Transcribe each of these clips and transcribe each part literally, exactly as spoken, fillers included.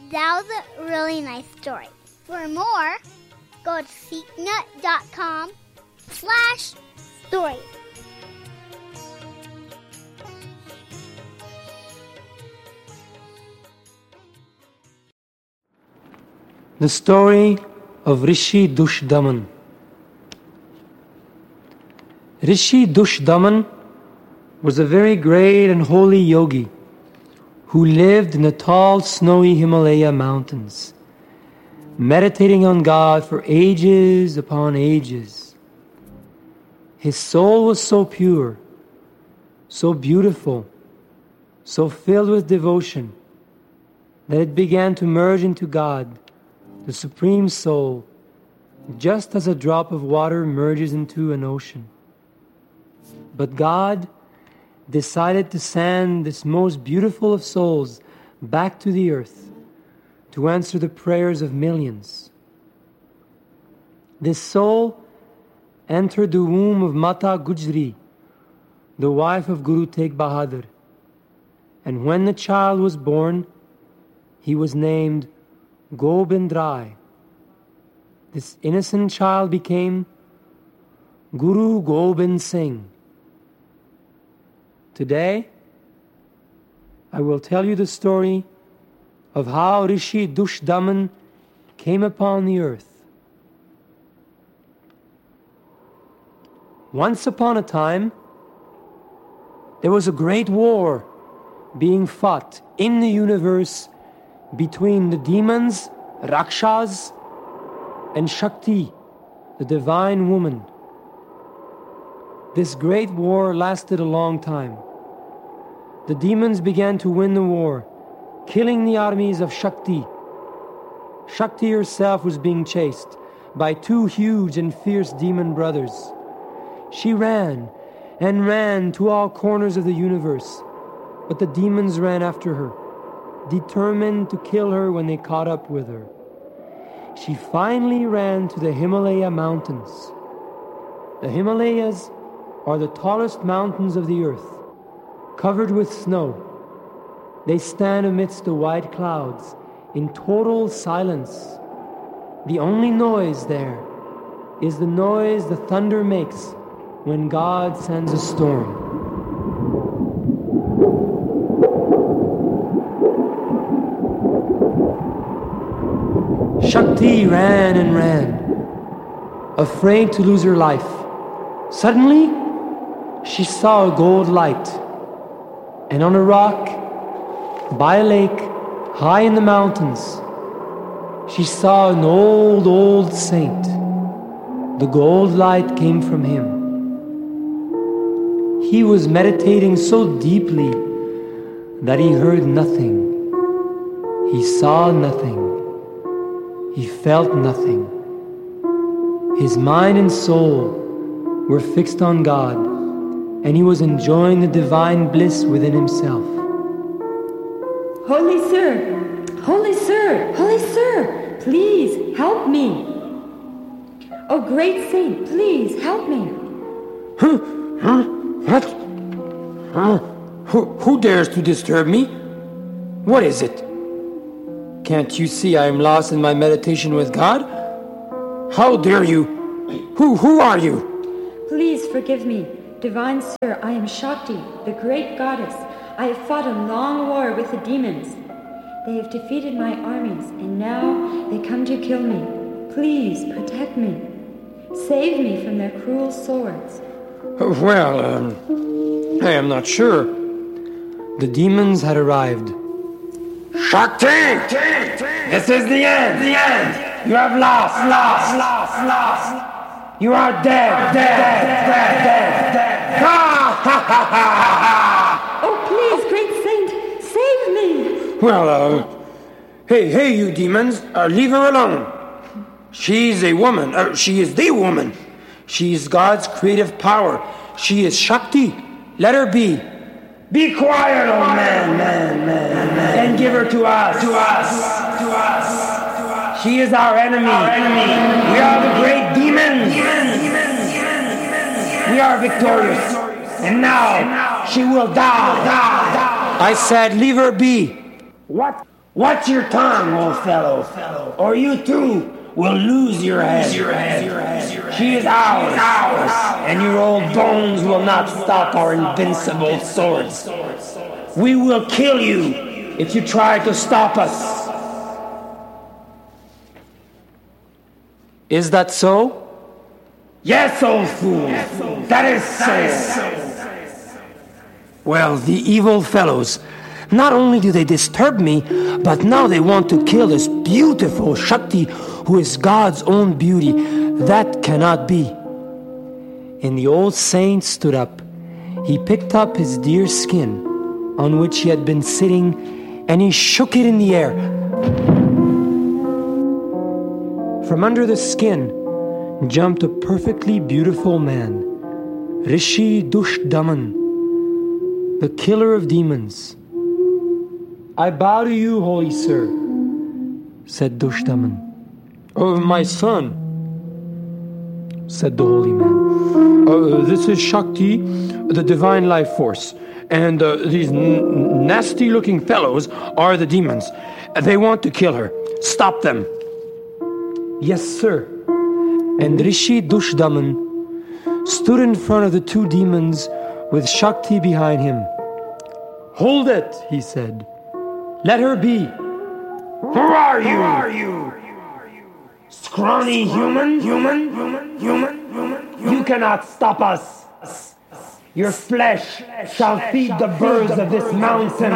That was a really nice story. For more, go to seeknut.com slash story. The story of Rishi Dushdaman. Rishi Dushdaman was a very great and holy yogi who lived in the tall, snowy Himalaya mountains, meditating on God for ages upon ages. His soul was so pure, so beautiful, so filled with devotion, that it began to merge into God, the Supreme Soul, just as a drop of water merges into an ocean. But God decided to send this most beautiful of souls back to the earth to answer the prayers of millions. This soul entered the womb of Mata Gujri, the wife of Guru Tegh Bahadur, and when the child was born, he was named Gobind Rai. This innocent child became Guru Gobind Singh. Today, I will tell you the story of how Rishi Dushdaman came upon the earth. Once upon a time, there was a great war being fought in the universe between the demons, Rakshas, and Shakti, the divine woman. This great war lasted a long time. The demons began to win the war, killing the armies of Shakti. Shakti herself was being chased by two huge and fierce demon brothers. She ran and ran to all corners of the universe, but the demons ran after her, determined to kill her when they caught up with her. She finally ran to the Himalaya mountains. The Himalayas are the tallest mountains of the earth, covered with snow. They stand amidst the white clouds in total silence. The only noise there is the noise the thunder makes when God sends a storm. Shakti ran and ran, afraid to lose her life. Suddenly, she saw a gold light, and on a rock, by a lake, high in the mountains, she saw an old, old saint. The gold light came from him. He was meditating so deeply that he heard nothing. He saw nothing. He felt nothing. His mind and soul were fixed on God, and he was enjoying the divine bliss within himself. Holy Sir! Holy Sir! Holy Sir! Please help me! Oh, great saint, please help me! Huh? Huh? What? Huh? Who, who dares to disturb me? What is it? Can't you see I am lost in my meditation with God? How dare you? Who, who are you? Please forgive me. Divine Sir, I am Shakti, the great goddess. I have fought a long war with the demons. They have defeated my armies, and now they come to kill me. Please protect me. Save me from their cruel swords. Well, um, I am not sure. The demons had arrived. Shakti! This is the end! The end! You have lost! Lost! Lost! Lost! You are dead! Dead! Dead! Dead! Dead! Dead! Ha! Ha! Ha! Ha! Oh, please, great saint, save me! Well, uh... Hey, hey, you demons! Uh, leave her alone! She's a woman. Uh, she is the woman. She is God's creative power. She is Shakti. Let her be. Be quiet, old man, man, man, man, and give her to us, to us, to us. She is our enemy. Our enemy. We are the great demons. We are victorious, and now she will die. I said, leave her be. What? Watch your tongue, old fellow, or you too will lose your head. She is ours, ours, and your old bones will not stop our invincible swords. We will kill you if you try to stop us. Is that so? Yes, old fool, that is so. Well, the evil fellows, not only do they disturb me, but now they want to kill this beautiful Shakti who is God's own beauty. That cannot be. And the old saint stood up. He picked up his deer skin on which he had been sitting, and he shook it in the air. From under the skin jumped a perfectly beautiful man, Rishi Dushdaman, the killer of demons. I bow to you, holy sir, said Dushdaman. Oh, my son, said the holy man. Uh, this is Shakti, the divine life force. And uh, these n- nasty-looking fellows are the demons. They want to kill her. Stop them. Yes, sir. And Rishi Dushdaman stood in front of the two demons with Shakti behind him. Hold it, he said. Let her be. Who are you? Who are you? Scrawny human? Human? Human? Human? Human? You cannot stop us. Your flesh shall feed the birds of this mountain.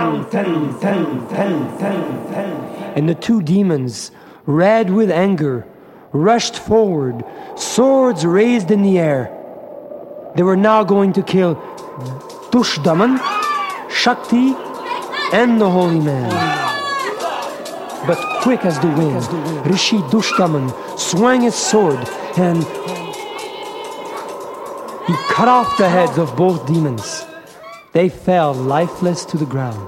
And the two demons, red with anger, rushed forward, swords raised in the air. They were now going to kill Dushdaman, Shakti, and the holy man. But quick as the wind, Rishi Dushdaman swung his sword and he cut off the heads of both demons. They fell lifeless to the ground.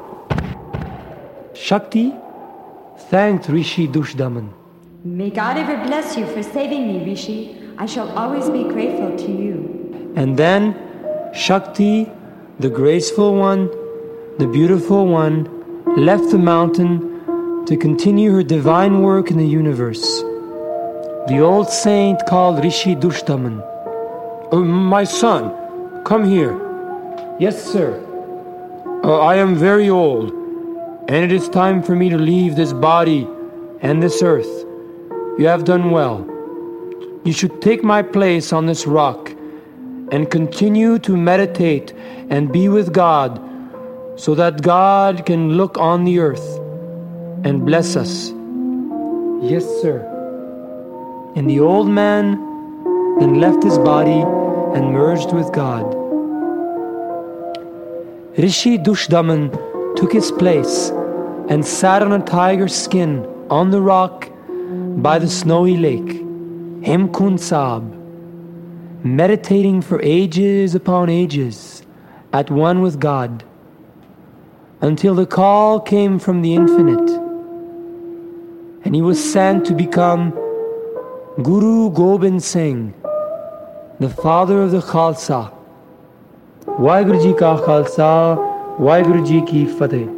Shakti thanked Rishi Dushdaman. May God ever bless you for saving me, Rishi. I shall always be grateful to you. And then Shakti, the graceful one, the beautiful one, left the mountain to continue her divine work in the universe. The old saint called Rishi Dushdaman. Oh, my son, come here. Yes, sir. Uh, I am very old, and it is time for me to leave this body and this earth. You have done well. You should take my place on this rock and continue to meditate and be with God, so that God can look on the earth and bless us. Yes, sir. And the old man then left his body and merged with God. Rishi Dushdaman took his place and sat on a tiger skin on the rock by the snowy lake, Hemkund Sahib, meditating for ages upon ages at one with God, until the call came from the infinite, and he was sent to become Guru Gobind Singh, the father of the Khalsa. Waheguru Ji Ka Khalsa, Waheguru Ji Ki Fateh.